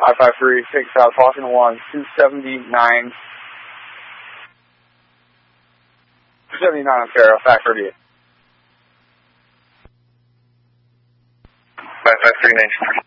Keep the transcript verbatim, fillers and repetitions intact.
I five three, take South Falcon one, two seventy-nine, two seventy-nine Ontario, F A C thirty-eight. five five three, nine.